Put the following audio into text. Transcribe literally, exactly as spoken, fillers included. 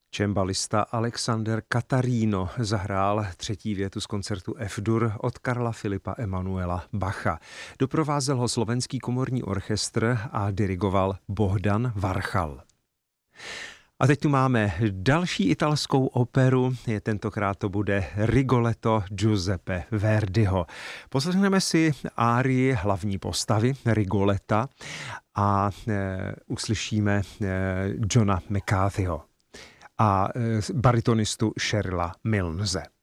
Cembalista Alexander Katarino zahrál třetí větu z koncertu F-dur od Karla Filipa Emanuela Bacha. Doprovázel ho slovenský komorní orchestr a dirigoval Bohdan Varchal. A teď tu máme další italskou operu, je tentokrát to bude Rigoletto Giuseppe Verdiho. Poslechneme si árii hlavní postavy Rigoleta a e, uslyšíme e, Johna McCarthyho a e, baritonistu Sherilla Milnse.